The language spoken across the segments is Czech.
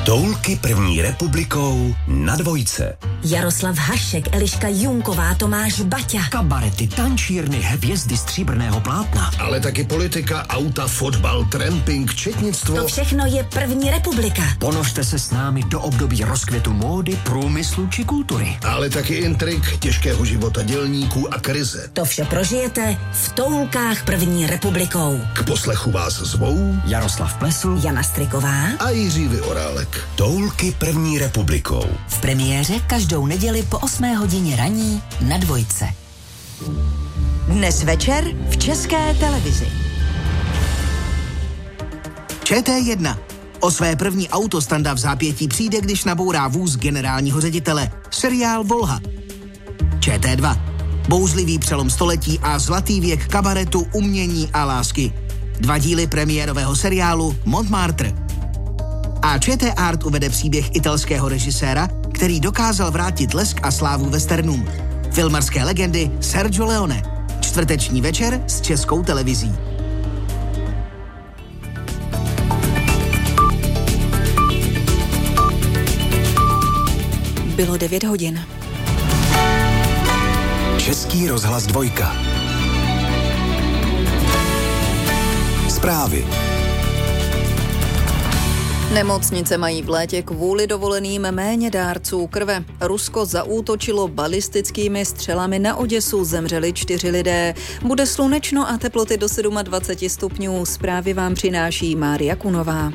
Toulky první republikou na Dvojce. Jaroslav Hašek, Eliška Junková, Tomáš Baťa. Kabarety, tančírny, hvězdy stříbrného plátna. Ale taky politika, auta, fotbal, tramping, četnictvo. To všechno je první republika. Ponožte se s námi do období rozkvětu módy, průmyslu či kultury. Ale taky intrik, těžkého života dělníků a krize. To vše prožijete v Toulkách první republikou. K poslechu vás zvou Jaroslav Plesl, Jana Striková a Jiří Vyorálek. Toulky první republikou. V premiéře každou neděli po 8 hodině raní na Dvojce. Dnes večer v České televizi. ČT1. O své první autostanda v zápětí přijde, když nabourá vůz generálního ředitele. Seriál Volha. ČT2. Bouzlivý přelom století a zlatý věk kabaretu, umění a lásky. 2 díly premiérového seriálu Montmartre. A ČT Art uvede příběh italského režiséra, který dokázal vrátit lesk a slávu westernům. Filmarské legendy Sergio Leone. Čtvrteční večer s Českou televizí. Bylo 9 hodin. Český rozhlas Dvojka. Zprávy. Nemocnice mají v létě kvůli dovoleným méně dárců krve. Rusko zaútočilo balistickými střelami na Oděsu, zemřeli 4 lidé. Bude slunečno a teploty do 27 stupňů. Zprávy vám přináší Mária Kunová.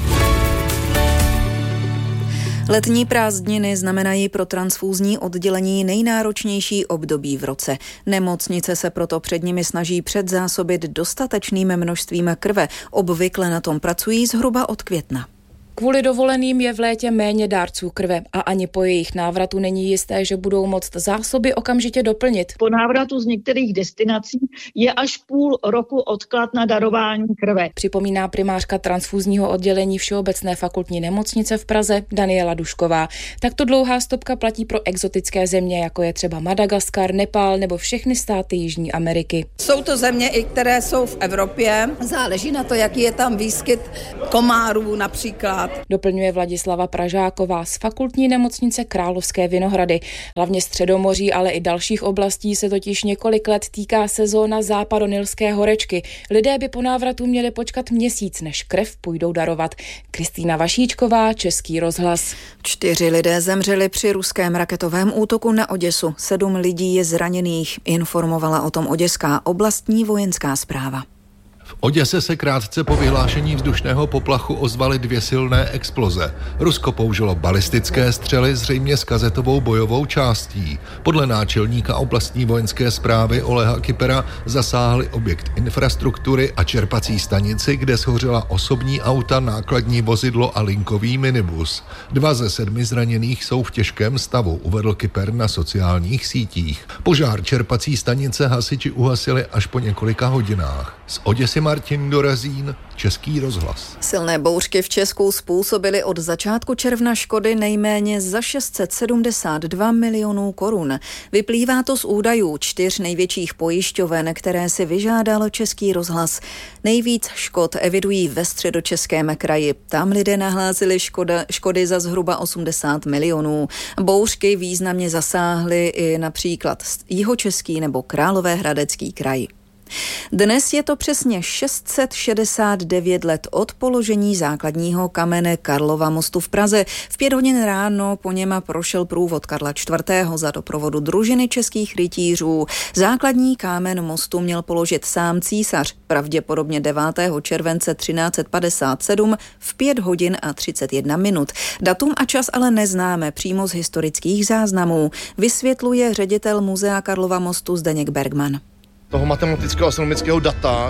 Letní prázdniny znamenají pro transfúzní oddělení nejnáročnější období v roce. Nemocnice se proto před nimi snaží předzásobit dostatečným množstvím krve. Obvykle na tom pracují zhruba od května. Kvůli dovoleným je v létě méně dárců krve a ani po jejich návratu není jisté, že budou moct zásoby okamžitě doplnit. Po návratu z některých destinací je až půl roku odklad na darování krve. Připomíná primářka transfúzního oddělení Všeobecné fakultní nemocnice v Praze Daniela Dušková. Takto dlouhá stopka platí pro exotické země, jako je třeba Madagaskar, Nepál nebo všechny státy Jižní Ameriky. Jsou to země, i které jsou v Evropě. Záleží na to, jaký je tam výskyt komárů například. Doplňuje Vladislava Pražáková z fakultní nemocnice Královské Vinohrady. Hlavně Středomoří, ale i dalších oblastí se totiž několik let týká sezóna západonilské horečky. Lidé by po návratu měli počkat měsíc, než krev půjdou darovat. Kristýna Vašíčková, Český rozhlas. 4 lidé zemřeli při ruském raketovém útoku na Oděsu. 7 lidí je zraněných, informovala o tom oděská oblastní vojenská správa. V Oděse se krátce po vyhlášení vzdušného poplachu ozvaly 2 silné exploze. Rusko použilo balistické střely zřejmě s kazetovou bojovou částí. Podle náčelníka oblastní vojenské správy Oleha Kypera zasáhly objekt infrastruktury a čerpací stanici, kde shořela osobní auta, nákladní vozidlo a linkový minibus. 2 ze 7 zraněných jsou v těžkém stavu, uvedl Kyper na sociálních sítích. Požár čerpací stanice hasiči uhasili až po několika hodinách. Z Oděsy Martin Dorazín, Český rozhlas. Silné bouřky v Česku způsobily od začátku června škody nejméně za 672 milionů korun. Vyplývá to z údajů 4 největších pojišťoven, které si vyžádal Český rozhlas. Nejvíc škod evidují ve Středočeském kraji. Tam lidé nahlásili škody za zhruba 80 milionů. Bouřky významně zasáhly i například Jihočeský nebo Královéhradecký kraj. Dnes je to přesně 669 let od položení základního kamene Karlova mostu v Praze. V 5 hodin ráno po něm prošel průvod Karla IV. Za doprovodu družiny českých rytířů. Základní kámen mostu měl položit sám císař, pravděpodobně 9. července 1357 v 5 hodin a 31 minut. Datum a čas ale neznáme přímo z historických záznamů, vysvětluje ředitel Muzea Karlova mostu Zdeněk Bergman. Toho matematického astronomického data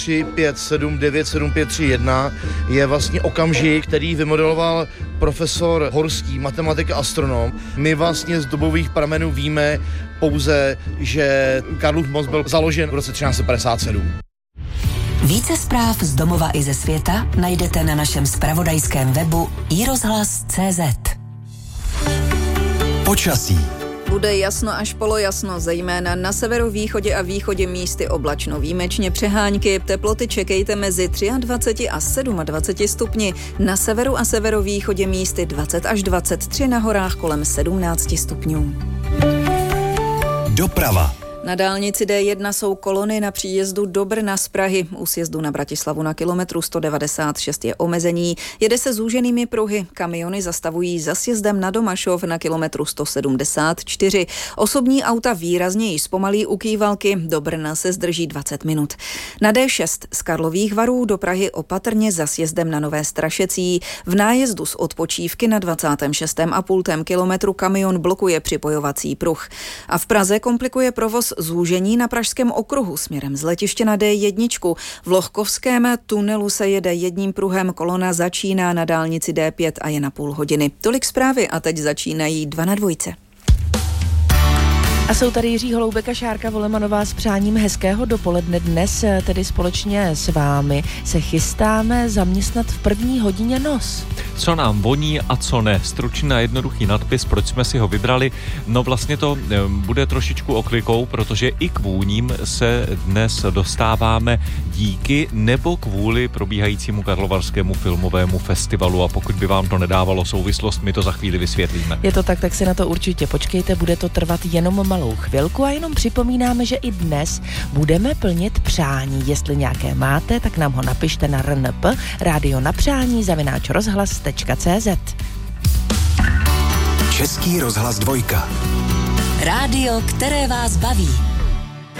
135797531 je vlastně okamžik, který vymodeloval profesor Horský, matematik a astronom. My vlastně z dobových pramenů víme pouze, že Karlův most byl založen v roce 1357. Více zpráv z domova i ze světa najdete na našem zpravodajském webu iRozhlas.cz. Počasí. Bude jasno až polojasno, zejména na severovýchodě a východě místy oblačno, výjimečně přehánky. Teploty čekejte mezi 23 a 27 stupni. Na severu a severovýchodě místy 20 až 23, na horách kolem 17 stupňů. Doprava. Na dálnici D1 jsou kolony na příjezdu do Brna z Prahy. U sjezdu na Bratislavu na kilometru 196 je omezení. Jede se zúženými pruhy. Kamiony zastavují za sjezdem na Domašov na kilometru 174. Osobní auta výrazněji zpomalí u Kývalky. Do Brna se zdrží 20 minut. Na D6 z Karlových Varů do Prahy opatrně za sjezdem na Nové Strašecí. V nájezdu z odpočívky na 26,5 kilometru kamion blokuje připojovací pruh. A v Praze komplikuje provoz zúžení na Pražském okruhu směrem z letiště na D1. V Lohkovském tunelu se jede jedním pruhem, kolona začíná na dálnici D5 a je na půl hodiny. Tolik zprávy a teď začínají 2 na 2. A jsou tady Jiří Holoubek a Šárka Volemanová s přáním hezkého dopoledne. Dnes tedy společně s vámi se chystáme zaměstnat v první hodině nos. Co nám voní a co ne. Stručný a jednoduchý nadpis, proč jsme si ho vybrali. No vlastně to bude trošičku oklikou, protože i k vůním se dnes dostáváme díky nebo kvůli probíhajícímu Karlovarskému filmovému festivalu, a pokud by vám to nedávalo souvislost, my to za chvíli vysvětlíme. Je to tak si na to určitě počkejte, bude to trvat jenom malou chvilku a jenom připomínáme, že i dnes budeme plnit přání. Jestli nějaké máte, tak nám ho napište na RNP radionapřání@rozhlas.cz. Český rozhlas 2. Rádio, které vás baví.